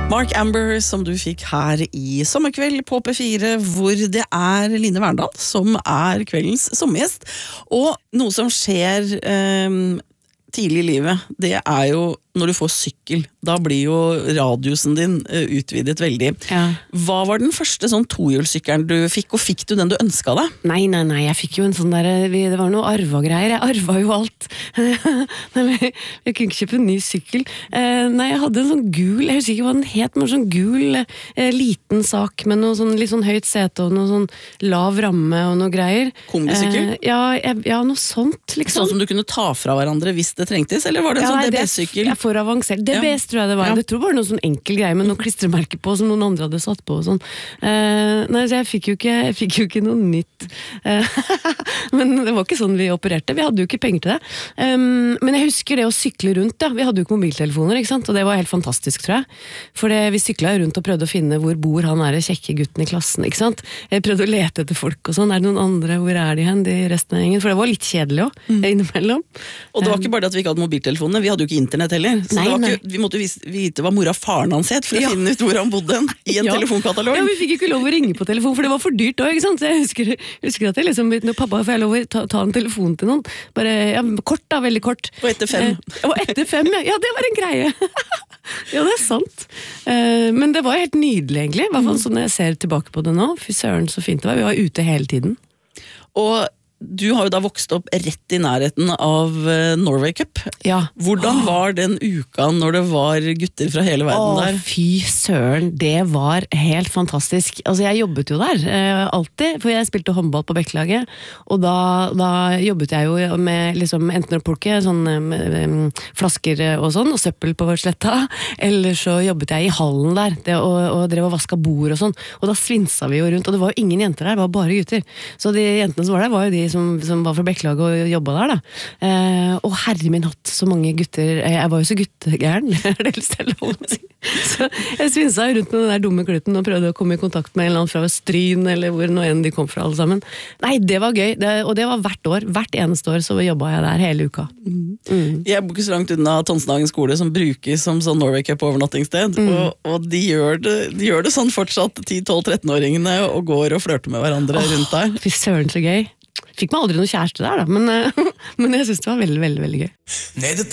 Mark Amber, som du fikk her i Sommerkveld på P4, hvor det Line Verndal som kveldens sommergjest. Og noe som skjer tidlig i livet, det jo når du får sykkel. Da blir jo radiusen din utvidet veldig. Ja. Hva var den første sånn tohjulssykkelen du fikk, og fikk du den du ønsket deg? Nei, jeg fikk jo en sånn der, det var noe arva-greier, jeg arva jo alt. Jeg kunne ikke kjøpe en ny sykkel. Nei, jeg hadde en sånn gul, jeg husker ikke hva den het, men sånn gul, liten sak, med noe sånn, litt sånn høyt sete, og noe sånn lav ramme og noe greier. Kombisykkel? Ja, noe sånt, liksom. Sånn som du kunne ta fra hverandre hvis det trengtes, eller var det en sånn DB-sykkel? Jeg får avansert. DBS tror jeg det var. Jeg tror bare noe sånn enkel greie med noen klistremerker på som noen andre hadde satt på og sånn. Nei, så jeg fikk jo ikke noe nytt. Men det var ikke sånn vi opererte. Vi hadde jo ikke penger til det. Men jeg husker det å sykle rundt, ja. Vi hadde jo ikke mobiltelefoner, ikke sant? Og det var helt fantastisk, tror jeg. For vi syklet rundt og prøvde å finne hvor bor han kjekke gutten i klassen, ikke sant? Jeg prøvde å lete etter folk og sånn. Det noen andre? Hvor de hen? De resten av gjengen? For det var litt kjedelig også, innimellom. Og det var ikke bare det at vi ikke hadde mobiltelefoner, vi hadde jo ikke internett heller. Så vi måtte vite hva mora faren hans het for å finne ut hvor han bodde i en telefonkatalog. Ja, vi fikk ikke lov å ringe på telefon, for det var for dyrt også, ikke sant? Så jeg husker at jeg liksom, når pappa får jeg lov å ta en telefon til noen, bare, kort da, veldig kort. Og etter 5. Og etter 5, ja, det var en greie. Ja, det sant. Men det var helt nydelig egentlig, i hvert fall sånn jeg ser tilbake på det nå. Fy søren, så fint det var, vi var ute hele tiden. Og du har jo da vokst opp rett i nærheten av Norway Cup. Ja. Hvordan var den uka når det var gutter fra hele verden der? Fy søren, det var helt fantastisk. Altså, jeg jobbet jo der, alltid, for jeg spilte håndball på Bekkelaget, og da jobbet jeg jo med liksom, enten å plukke sånn flasker og sånn, og søppel på sletta, eller så jobbet jeg i hallen der, og drev og vasket bord og sånn, og da svinsa vi jo rundt, og det var jo ingen jenter der, det var bare gutter. Så de jentene som var der, var jo de som var fra Bekkelaget og jobbet der da. Og herre min hatt, så mange gutter, jeg var jo så guttegæren, det selv å si. Så jeg svinsa rundt med den der dumme kluten og prøvde å komme i kontakt med en eller annen fra Stryn, eller hvor nå enn de kom fra alle sammen. Nei, det var gøy, og det var hvert eneste år så jobbet jeg der hele uka. Jeg bor ikke så langt unna Tonsenhagen skole, som brukes som sånn Norway Cup overnattingssted, og de gjør det sånn fortsatt, 10-12-13-åringene, og går og flørter med hverandre rundt der. Fy søren så gøy. Fikk meg aldri noen kjæreste der da, men jeg synes det var veldig, veldig, veldig gøy.